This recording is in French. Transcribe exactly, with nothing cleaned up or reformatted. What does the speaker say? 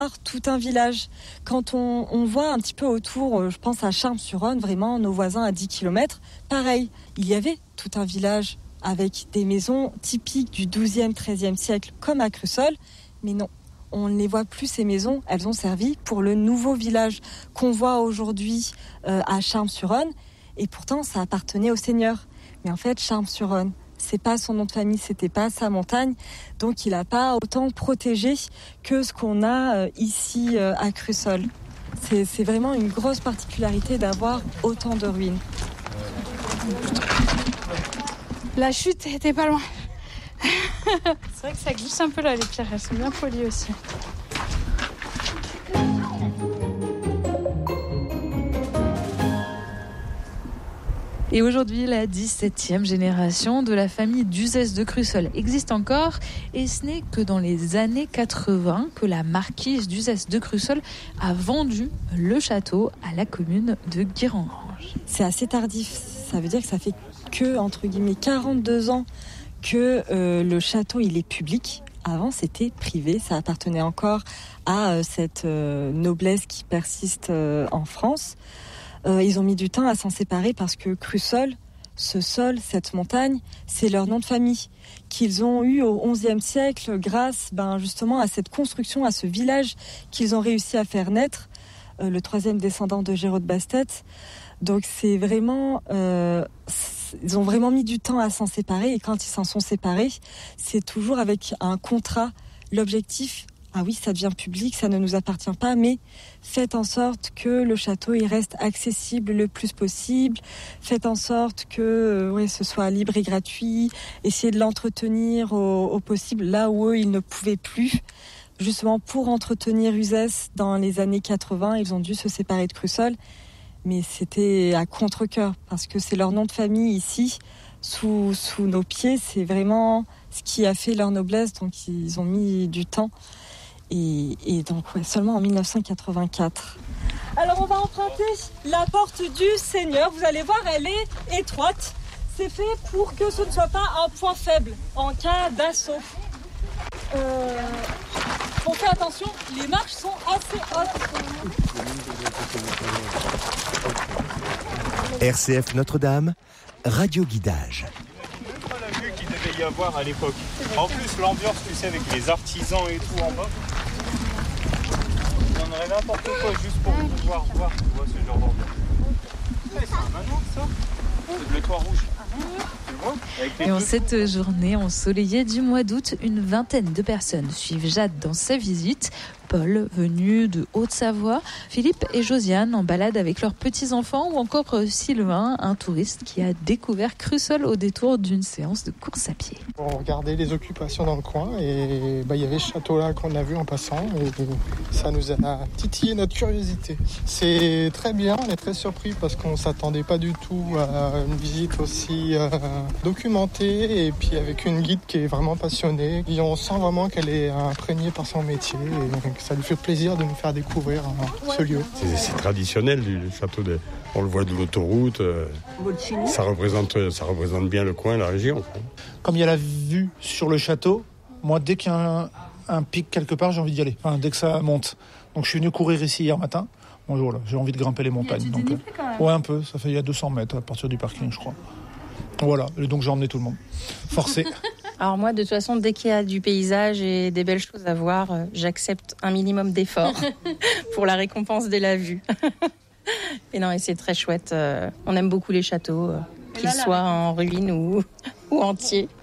tout un village. Quand on, on voit un petit peu autour, je pense à Charmes-sur-Rhône, vraiment nos voisins à dix kilomètres, pareil, il y avait tout un village avec des maisons typiques du douzième, treizième siècle comme à Crussol, mais non, on ne les voit plus ces maisons, elles ont servi pour le nouveau village qu'on voit aujourd'hui euh, à Charmes-sur-Rhône, et pourtant ça appartenait au seigneur. Mais en fait, Charmes-sur-Rhône, c'est pas son nom de famille, c'était pas sa montagne, donc il n'a pas autant protégé que ce qu'on a ici à Crussol. C'est, c'est vraiment une grosse particularité d'avoir autant de ruines. La chute était pas loin. C'est vrai que ça glisse un peu là, les pierres, elles sont bien polies aussi. Et aujourd'hui, la dix-septième génération de la famille d'Uzès de Crussol existe encore. Et ce n'est que dans les années quatre-vingts que la marquise d'Uzès de Crussol a vendu le château à la commune de Guérengrange. C'est assez tardif. Ça veut dire que ça fait que, entre guillemets, quarante-deux ans que euh, le château il est public. Avant, c'était privé. Ça appartenait encore à euh, cette euh, noblesse qui persiste euh, en France. Euh, ils ont mis du temps à s'en séparer parce que Crussol, ce sol, cette montagne, c'est leur nom de famille qu'ils ont eu au onzième siècle grâce ben, justement à cette construction, à ce village qu'ils ont réussi à faire naître, euh, le troisième descendant de Géraud de Bastet. Donc c'est vraiment, euh, c'est, ils ont vraiment mis du temps à s'en séparer et quand ils s'en sont séparés, c'est toujours avec un contrat, l'objectif. Ah oui, ça devient public, ça ne nous appartient pas, mais faites en sorte que le château il reste accessible le plus possible. Faites en sorte que euh, ouais, ce soit libre et gratuit. Essayez de l'entretenir au, au possible là où eux, ils ne pouvaient plus. Justement, pour entretenir Uzès dans les années quatre-vingts, ils ont dû se séparer de Crussol. Mais c'était à contre-cœur, parce que c'est leur nom de famille ici, sous, sous nos pieds. C'est vraiment ce qui a fait leur noblesse, donc ils ont mis du temps. Et, et donc ouais, seulement en dix-neuf cent quatre-vingt-quatre. Alors on va emprunter la porte du Seigneur. Vous allez voir, elle est étroite. C'est fait pour que ce ne soit pas un point faible en cas d'assaut. Euh, on fait attention, les marches sont assez hautes. R C F Notre-Dame, radio guidage. C'est pas la vue qu'il devait y avoir à l'époque. En plus, l'ambiance, tu sais, avec les artisans et tout en bas. On donnerait n'importe quoi juste pour pouvoir voir, tu vois, ce genre d'ambiance. C'est un manoir, ça. C'est le toit rouge. Et en cette journée ensoleillée du mois d'août, une vingtaine de personnes suivent Jade dans sa visite. Paul, venu de Haute-Savoie, Philippe et Josiane en balade avec leurs petits-enfants ou encore Sylvain, un touriste qui a découvert Crussol au détour d'une séance de course à pied. On regardait les occupations dans le coin et bah, y avait ce château-là qu'on a vu en passant et ça nous a titillé notre curiosité. C'est très bien, on est très surpris parce qu'on ne s'attendait pas du tout à une visite aussi euh, documentée et puis avec une guide qui est vraiment passionnée. Et on sent vraiment qu'elle est imprégnée par son métier et ça lui fait plaisir de nous faire découvrir euh, ce lieu. C'est, c'est traditionnel, le château, de, on le voit de l'autoroute, euh, ça, représente, ça représente bien le coin, la région. Comme il y a la vue sur le château, moi dès qu'il y a un, un pic quelque part, j'ai envie d'y aller, enfin, dès que ça monte. Donc je suis venu courir ici hier matin, bonjour là, j'ai envie de grimper les montagnes. Il y a du donc, dénivelé quand même. Ouais un peu, ça fait il y a deux cents mètres à partir du parking je crois. Voilà, et donc j'ai emmené tout le monde, forcé. Alors moi, de toute façon, dès qu'il y a du paysage et des belles choses à voir, euh, j'accepte un minimum d'effort pour la récompense de la vue. Et non, et c'est très chouette. Euh, on aime beaucoup les châteaux, euh, qu'ils soient en ruine ou, ou entiers.